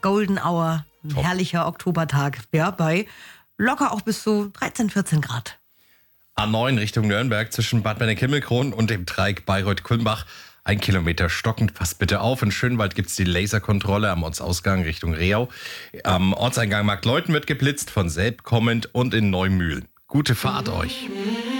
Golden Hour. Ein Top. herrlicher Oktobertag. Ja, bei locker auch bis zu 13, 14 Grad. A9 Richtung Nürnberg zwischen Bad Benneck-Himmelkron und dem Dreieck Bayreuth-Kulmbach. 1 Kilometer stockend, passt bitte auf. In Schönwald gibt es die Laserkontrolle am Ortsausgang Richtung Reau. Am Ortseingang Marktleuthen wird geblitzt, von Selb kommend und in Neumühlen. Gute Fahrt euch.